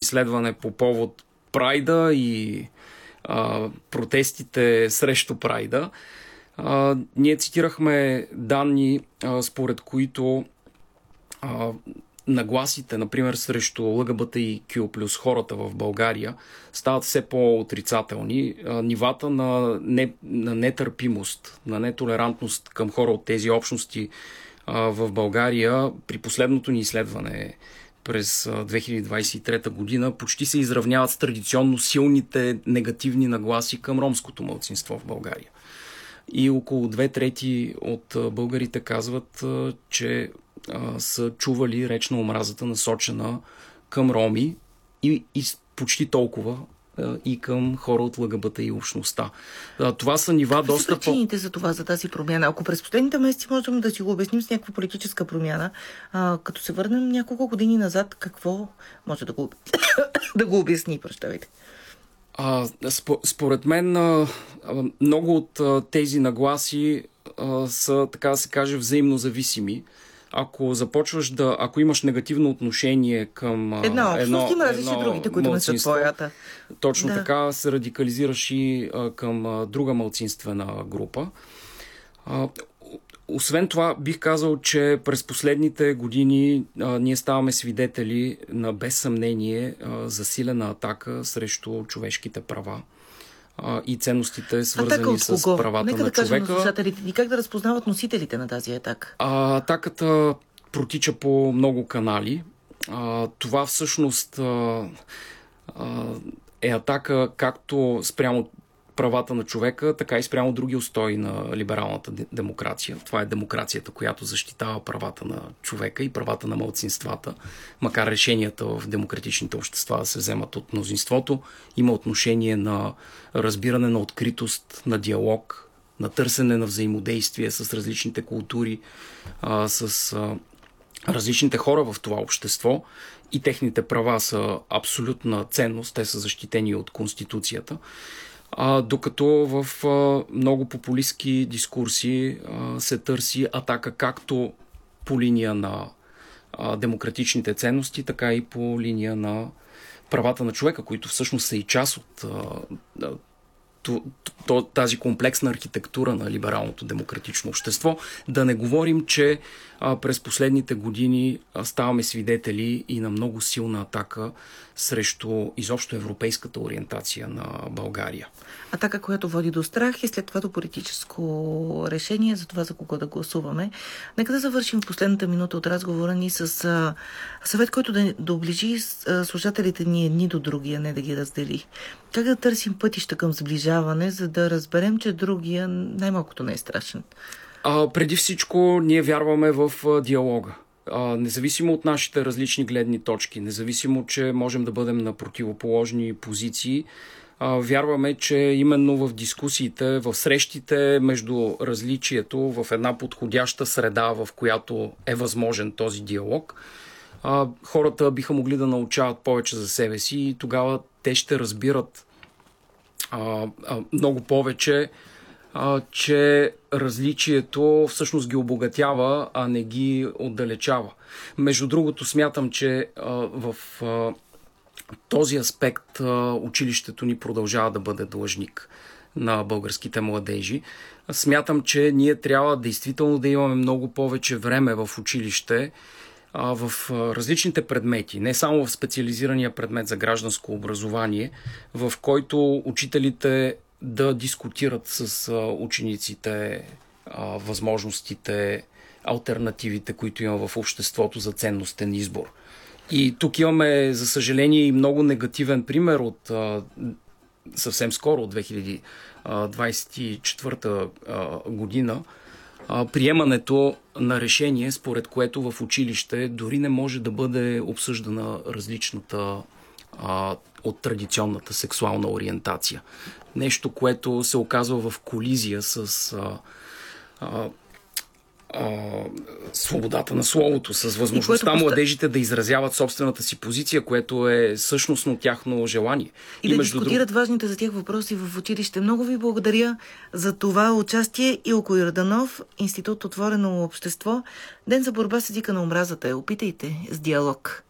изследване по повод Прайда и протестите срещу Прайда. Ние цитирахме данни, според които нагласите, например, срещу ЛГБТИQ плюс хората в България стават все по-отрицателни. Нивата на нетърпимост, на нетолерантност към хора от тези общности в България при последното ни изследване през 2023 година почти се изравняват с традиционно силните негативни нагласи към ромското малцинство в България. И около 2/3 от българите казват, че са чували реч на омразата, насочена към роми и почти толкова и към хора от ЛГБТ и общността. Това са нива доста по... причините за това, за тази промяна? Ако през последните месеци можем да си го обясним с някаква политическа промяна, като се върнем няколко години назад, какво може да го обясни, прощавайте? Според мен много от тези нагласи са, така да се каже, взаимно зависими. Ако имаш негативно отношение към една общност, има различни другите, които не са твоята. Точно така се радикализираш и към друга малцинствена група. Освен това, бих казал, че през последните години ние ставаме свидетели на без съмнение засилена атака срещу човешките права и ценностите, свързани с правата на човека. Нека да кажем на слушателите ни как да разпознават носителите на тази атака. Атаката протича по много канали. Това всъщност е атака както спрямо правата на човека, така и спрямо други устои на либералната демокрация. Това е демокрацията, която защитава правата на човека и правата на малцинствата. Макар решенията в демократичните общества да се вземат от мнозинството, има отношение на разбиране на откритост, на диалог, на търсене на взаимодействие с различните култури, с различните хора в това общество, и техните права са абсолютна ценност, те са защитени от Конституцията. Докато в много популистки дискурси се търси атака както по линия на демократичните ценности, така и по линия на правата на човека, които всъщност са и част от тази комплексна архитектура на либералното демократично общество. Да не говорим, че през последните години ставаме свидетели и на много силна атака срещу изобщо европейската ориентация на България. Атака, която води до страх и след това до политическо решение за това за кого да гласуваме. Нека да завършим последната минута от разговора ни с съвет, който да доближи слушателите ни едни до други, а не да ги раздели. Как да търсим пътища към сближаване, за да разберем, че другия най-малкото не е страшен? Преди всичко ние вярваме в диалога. Независимо от нашите различни гледни точки, независимо, че можем да бъдем на противоположни позиции, вярваме, че именно в дискусиите, в срещите между различието, в една подходяща среда, в която е възможен този диалог, хората биха могли да научават повече за себе си и тогава те ще разбират много повече, че различието всъщност ги обогатява, а не ги отдалечава. Между другото, смятам, че в този аспект училището ни продължава да бъде длъжник на българските младежи. Смятам, че ние трябва действително да имаме много повече време в училище, в различните предмети, не само в специализирания предмет за гражданско образование, в който учителите да дискутират с учениците възможностите, алтернативите, които има в обществото за ценностен избор. И тук имаме, за съжаление, и много негативен пример от съвсем скоро, от 2024 година, приемането на решение, според което в училище дори не може да бъде обсъждана различната от традиционната сексуална ориентация. Нещо, което се оказва в колизия с свободата на словото, с възможността младежите да изразяват собствената си позиция, което е същностно тяхно желание. И да дискутират важните за тях въпроси в училище. Много ви благодаря за това участие. Илко Йорданов, Институт Отворено общество. Ден за борба с езика на омразата. Опитайте с диалог.